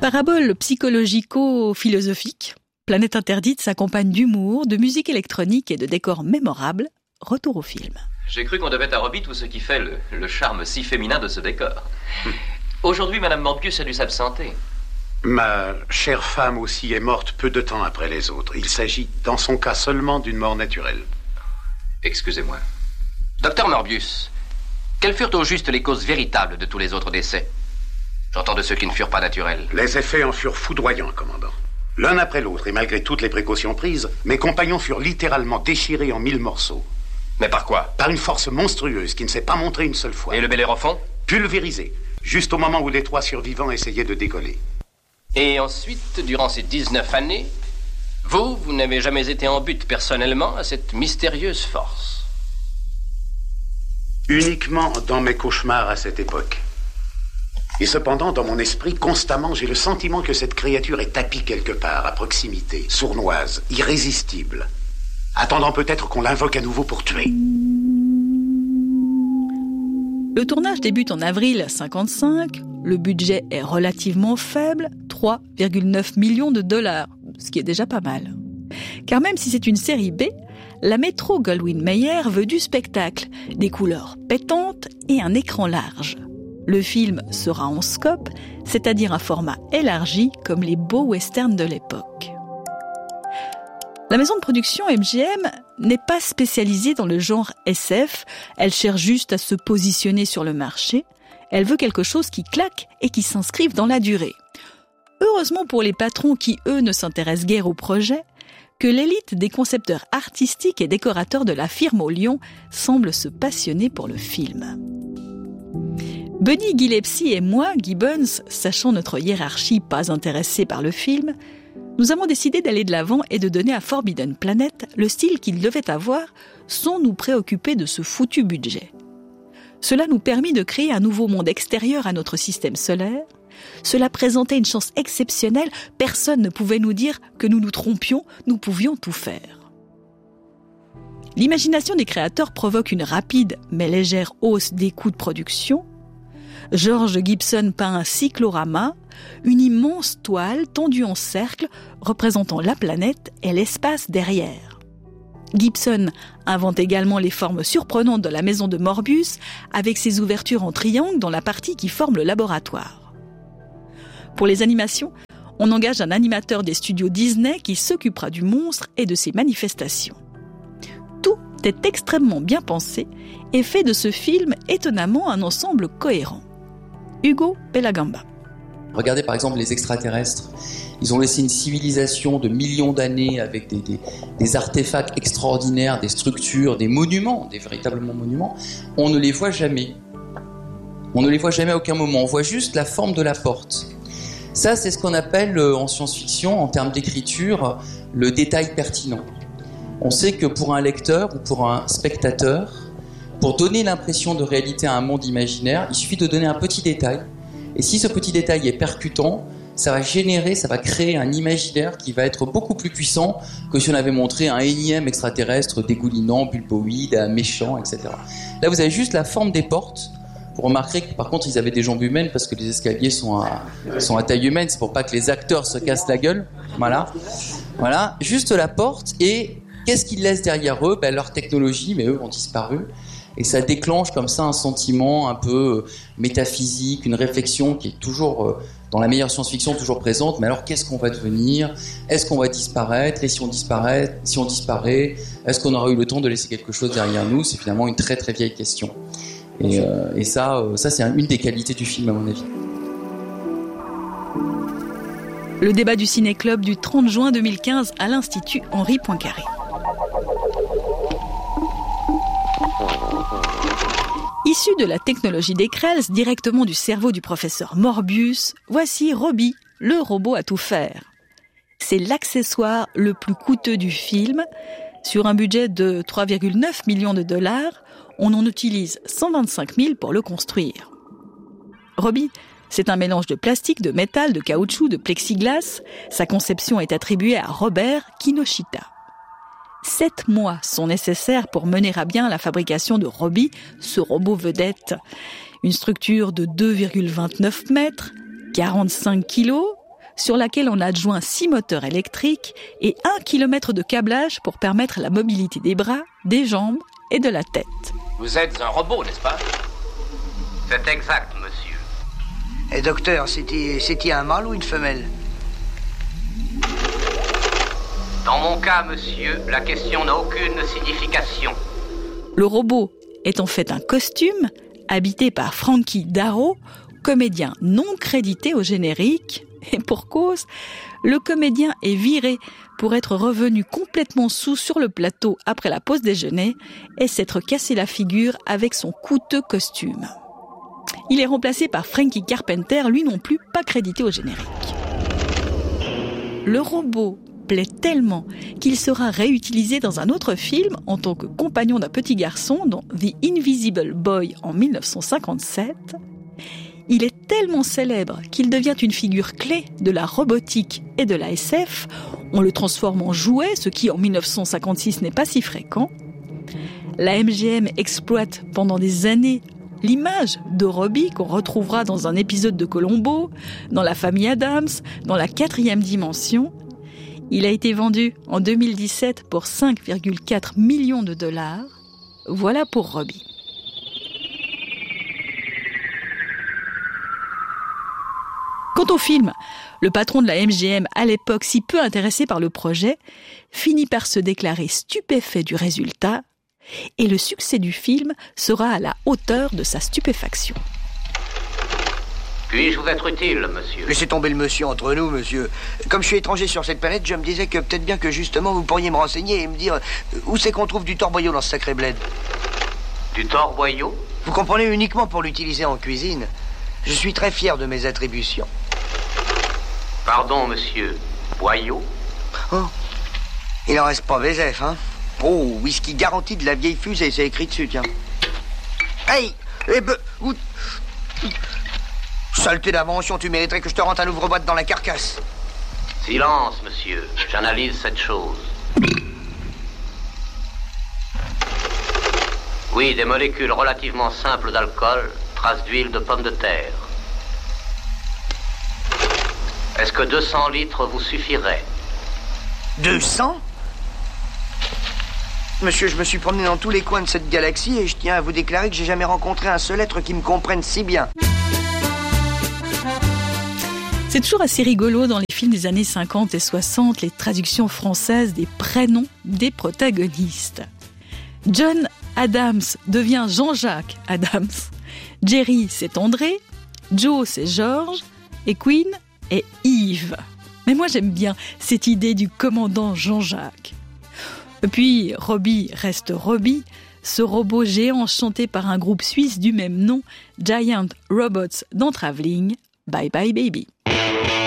Parabole psychologico-philosophique, Planète Interdite s'accompagne d'humour, de musique électronique et de décors mémorables. Retour au film. J'ai cru qu'on devait à Robbie tout ce qui fait le charme si féminin de ce décor. Aujourd'hui, Madame Morbius a dû s'absenter. Ma chère femme aussi est morte peu de temps après les autres. Il s'agit, dans son cas, seulement d'une mort naturelle. Excusez-moi. Docteur Morbius, quelles furent au juste les causes véritables de tous les autres décès? J'entends de ceux qui ne furent pas naturels. Les effets en furent foudroyants, commandant. L'un après l'autre, et malgré toutes les précautions prises, mes compagnons furent littéralement déchirés en 1000 morceaux. Mais par quoi? Par une force monstrueuse qui ne s'est pas montrée une seule fois. Et le Bellérophon? Pulvérisé, juste au moment où les 3 survivants essayaient de décoller. Et ensuite, durant ces 19 années, vous n'avez jamais été en butte personnellement à cette mystérieuse force? Uniquement dans mes cauchemars à cette époque. Et cependant, dans mon esprit, constamment, j'ai le sentiment que cette créature est tapie quelque part, à proximité, sournoise, irrésistible, attendant peut-être qu'on l'invoque à nouveau pour tuer. Le tournage débute en avril 1955. Le budget est relativement faible, 3,9 millions de dollars, ce qui est déjà pas mal. Car même si c'est une série B, la Metro-Goldwyn-Mayer veut du spectacle, des couleurs pétantes et un écran large. Le film sera en scope, c'est-à-dire un format élargi comme les beaux westerns de l'époque. La maison de production MGM n'est pas spécialisée dans le genre SF, elle cherche juste à se positionner sur le marché. Elle veut quelque chose qui claque et qui s'inscrive dans la durée. Heureusement pour les patrons qui, eux, ne s'intéressent guère au projet, que l'élite des concepteurs artistiques et décorateurs de la firme au Lion semble se passionner pour le film. Buddy Gillespie et moi, Gibbons, sachant notre hiérarchie pas intéressée par le film, nous avons décidé d'aller de l'avant et de donner à Forbidden Planet le style qu'il devait avoir sans nous préoccuper de ce foutu budget. Cela nous permit de créer un nouveau monde extérieur à notre système solaire. Cela présentait une chance exceptionnelle, personne ne pouvait nous dire que nous nous trompions, nous pouvions tout faire. L'imagination des créateurs provoque une rapide mais légère hausse des coûts de production. George Gibson peint un cyclorama, une immense toile tendue en cercle représentant la planète et l'espace derrière. Gibson invente également les formes surprenantes de la maison de Morbius avec ses ouvertures en triangle dans la partie qui forme le laboratoire. Pour les animations, on engage un animateur des studios Disney qui s'occupera du monstre et de ses manifestations. Tout est extrêmement bien pensé et fait de ce film étonnamment un ensemble cohérent. Hugo Pelagamba. Regardez par exemple les extraterrestres. Ils ont laissé une civilisation de millions d'années avec des artefacts extraordinaires, des structures, des monuments, des véritables monuments. On ne les voit jamais. On ne les voit jamais à aucun moment. On voit juste la forme de la porte. Ça, c'est ce qu'on appelle en science-fiction, en termes d'écriture, le détail pertinent. On sait que pour un lecteur ou pour un spectateur, pour donner l'impression de réalité à un monde imaginaire, il suffit de donner un petit détail. Et si ce petit détail est percutant, ça va créer un imaginaire qui va être beaucoup plus puissant que si on avait montré un énième extraterrestre dégoulinant, bulboïde, méchant, etc. Là, vous avez juste la forme des portes. Vous remarquerez que par contre, ils avaient des jambes humaines parce que les escaliers sont à taille humaine. C'est pour pas que les acteurs se cassent la gueule. Voilà. Juste la porte. Et qu'est-ce qu'ils laissent derrière eux? Leur technologie, mais eux ont disparu. Et ça déclenche comme ça un sentiment un peu métaphysique, une réflexion qui est toujours, dans la meilleure science-fiction, toujours présente. Mais alors, qu'est-ce qu'on va devenir? Est-ce qu'on va disparaître? Et si on disparaît, est-ce qu'on aura eu le temps de laisser quelque chose derrière nous? C'est finalement une très très vieille question. Et ça c'est une des qualités du film, à mon avis. Le débat du Ciné-Club du 30 juin 2015 à l'Institut Henri Poincaré. Issu de la technologie des Krells, directement du cerveau du professeur Morbius, voici Robbie, le robot à tout faire. C'est l'accessoire le plus coûteux du film. Sur un budget de 3,9 millions de dollars, on en utilise 125 000 pour le construire. Robbie, c'est un mélange de plastique, de métal, de caoutchouc, de plexiglas. Sa conception est attribuée à Robert Kinoshita. 7 mois sont nécessaires pour mener à bien la fabrication de Robbie, ce robot vedette. Une structure de 2,29 mètres, 45 kilos, sur laquelle on adjoint 6 moteurs électriques et 1 kilomètre de câblage pour permettre la mobilité des bras, des jambes et de la tête. Vous êtes un robot, n'est-ce pas? C'est exact, monsieur. Et docteur, c'est-il un mâle ou une femelle? Dans mon cas, monsieur, la question n'a aucune signification. Le robot est en fait un costume habité par Frankie Darro, comédien non crédité au générique. Et pour cause, le comédien est viré pour être revenu complètement saoul sur le plateau après la pause déjeuner et s'être cassé la figure avec son coûteux costume. Il est remplacé par Frankie Carpenter, lui non plus pas crédité au générique. Le robot plaît tellement qu'il sera réutilisé dans un autre film en tant que compagnon d'un petit garçon dans The Invisible Boy en 1957. Il est tellement célèbre qu'il devient une figure clé de la robotique et de la SF. On le transforme en jouet, ce qui en 1956 n'est pas si fréquent. La MGM exploite pendant des années l'image de Robbie qu'on retrouvera dans un épisode de Columbo, dans La Famille Adams, dans La 4e dimension. Il a été vendu en 2017 pour 5,4 millions de dollars. Voilà pour Robbie. Quant au film, le patron de la MGM, à l'époque si peu intéressé par le projet, finit par se déclarer stupéfait du résultat et le succès du film sera à la hauteur de sa stupéfaction. Puis-je vous être utile, monsieur? Laissez tomber le monsieur entre nous, monsieur. Comme je suis étranger sur cette planète, je me disais que peut-être bien que justement vous pourriez me renseigner et me dire où c'est qu'on trouve du torboyau dans ce sacré bled. Du torboyau? Vous comprenez, uniquement pour l'utiliser en cuisine. Je suis très fier de mes attributions. Pardon, monsieur. Boyau? Oh, il en reste pas Vézef, hein? Oh, whisky garanti de la vieille fusée, c'est écrit dessus, tiens. Hey! Saleté d'invention, tu mériterais que je te rentre un ouvre-boîte dans la carcasse. Silence, monsieur. J'analyse cette chose. Oui, des molécules relativement simples d'alcool, traces d'huile de pomme de terre. Est-ce que 200 litres vous suffiraient? 200? Monsieur, je me suis promené dans tous les coins de cette galaxie et je tiens à vous déclarer que j'ai jamais rencontré un seul être qui me comprenne si bien. C'est toujours assez rigolo dans les films des années 50 et 60, les traductions françaises des prénoms des protagonistes. John Adams devient Jean-Jacques Adams. Jerry, c'est André. Joe, c'est George. Et Queen est Yves. Mais moi, j'aime bien cette idée du commandant Jean-Jacques. Et puis, Robbie reste Robbie, ce robot géant chanté par un groupe suisse du même nom, Giant Robots dans Travelling. Bye bye baby.